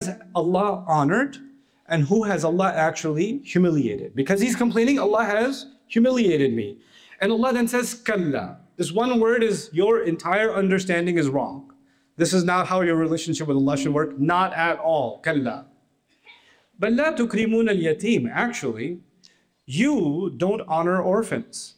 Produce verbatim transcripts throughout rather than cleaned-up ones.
has Allah honored and who has Allah actually humiliated? Because he's complaining, Allah has humiliated me. And Allah then says, Kalla. This one word is, your entire understanding is wrong. This is not how your relationship with Allah should work. Not at all. Kalla. But la tukrimun al-yatim. Actually, you don't honor orphans.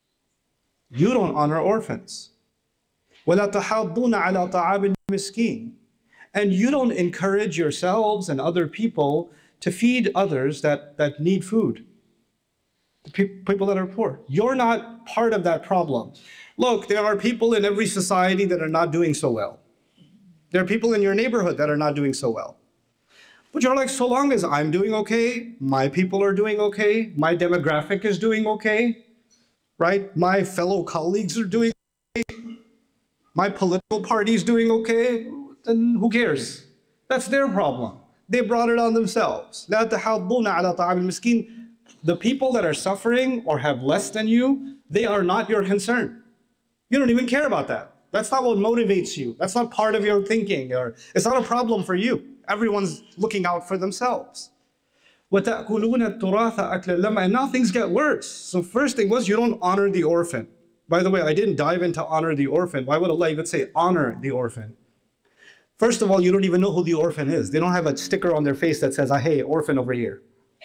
You don't honor orphans. وَلَا تَحَاضُّونَ عَلَى طَعَامِ الْمِسْكِينِ. And you don't encourage yourselves and other people to feed others that, that need food. The pe people that are poor. You're not part of that problem. Look, there are people in every society that are not doing so well. There are people in your neighborhood that are not doing so well. But you're like, so long as I'm doing okay, my people are doing okay, my demographic is doing okay, right? My fellow colleagues are doing okay, my political party is doing okay, then who cares? That's their problem. They brought it on themselves. لا تحاضون على طعام المسكين. The people that are suffering or have less than you, they are not your concern. You don't even care about that. That's not what motivates you. That's not part of your thinking, or it's not a problem for you. Everyone's looking out for themselves. وَتَأْكُلُونَ التُّرَاثَ أَكْلًا لَمًّا. And now things get worse. So first thing was, you don't honor the orphan. By the way, I didn't dive into honor the orphan. Why would Allah even say honor the orphan? First of all, you don't even know who the orphan is. They don't have a sticker on their face that says, hey, orphan over here.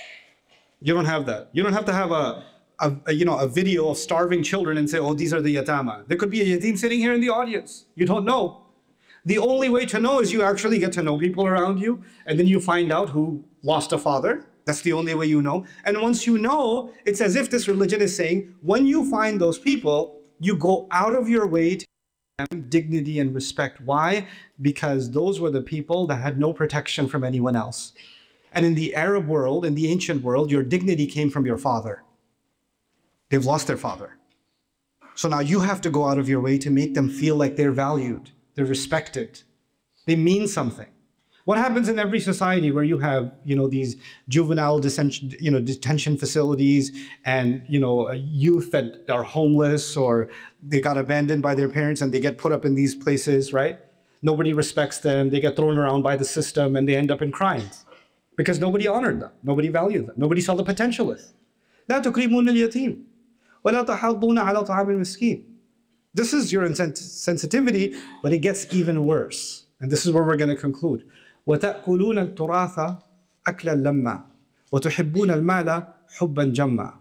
You don't have that. You don't have to have a, a, a, you know, a video of starving children and say, oh, these are the yatama. There could be a yatim sitting here in the audience. You don't know. The only way to know is you actually get to know people around you, and then you find out who lost a father. That's the only way you know. And once you know, it's as if this religion is saying, when you find those people, you go out of your way to give them dignity and respect. Why? Because those were the people that had no protection from anyone else. And in the Arab world, in the ancient world, your dignity came from your father. They've lost their father. So now you have to go out of your way to make them feel like they're valued, they're respected, they mean something. What happens in every society where you have, you know, these juvenile detention, you know, detention facilities and, you know, youth that are homeless or they got abandoned by their parents and they get put up in these places, right? Nobody respects them, they get thrown around by the system and they end up in crimes. Because nobody honored them, nobody valued them, nobody saw the potential with. لا تكرمون اليتيم ولا تحاضون على طعام المسكين. This is your sensitivity, but it gets even worse. And this is where we're going to conclude. وتأكلون التراث أكلا لما وتحبون المال حبا جما.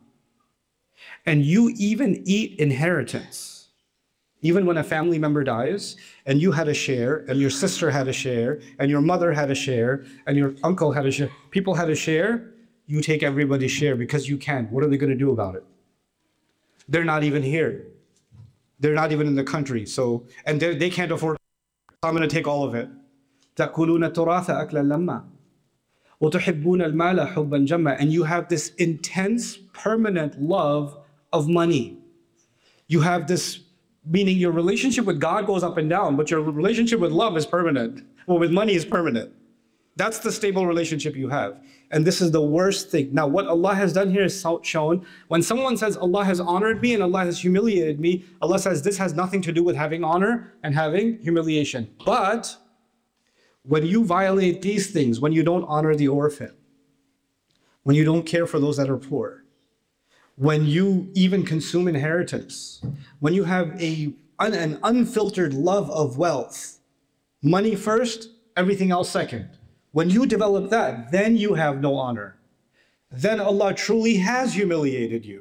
And you even eat inheritance. Even when a family member dies, and you had a share, and your sister had a share, and your mother had a share, and your uncle had a share, people had a share, you take everybody's share because you can. What are they going to do about it? They're not even here. They're not even in the country. So, and they can't afford it. So I'm going to take all of it. تَأْكُلُونَ التُّرَاثَ أَكْلًا لَمًّا وَتُحِبُّونَ الْمَالَ حُبًّا جَمًّا. And you have this intense, permanent love of money. You have this, meaning your relationship with God goes up and down, but your relationship with love is permanent. Well, with money is permanent. That's the stable relationship you have. And this is the worst thing. Now, what Allah has done here is shown, when someone says, Allah has honored me and Allah has humiliated me, Allah says this has nothing to do with having honor and having humiliation. But when you violate these things, when you don't honor the orphan, when you don't care for those that are poor, when you even consume inheritance, when you have a, an unfiltered love of wealth, money first, everything else second. When you develop that, then you have no honor. Then Allah truly has humiliated you.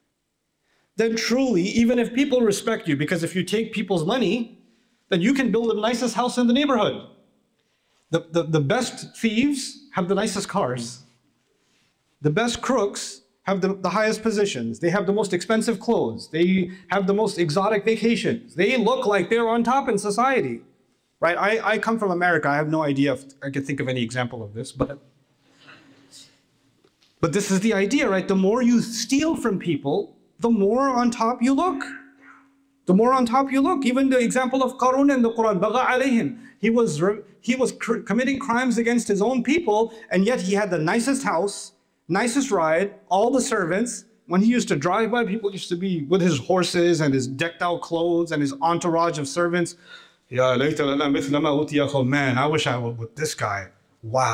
Then truly, even if people respect you, because if you take people's money, then you can build the nicest house in the neighborhood. The, the, the best thieves have the nicest cars. The best crooks have the, the highest positions. They have the most expensive clothes. They have the most exotic vacations. They look like they're on top in society, right? I, I come from America. I have no idea if I can think of any example of this, but, but this is the idea, right? The more you steal from people, the more on top you look. The more on top you look. Even the example of Qarun in the Quran, بَغَى عَلَيْهِمْ. He was, he was committing crimes against his own people, and yet he had the nicest house, nicest ride, all the servants. When he used to drive by, people used to be with his horses and his decked out clothes and his entourage of servants. Man, I wish I was with this guy. Wow.